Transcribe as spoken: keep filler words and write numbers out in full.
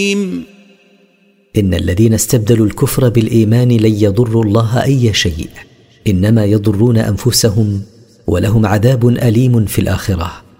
إن الذين استبدلوا الكفر بالإيمان لن يضروا الله أي شيء، إنما يضرون أنفسهم، ولهم عذاب أليم في الآخرة.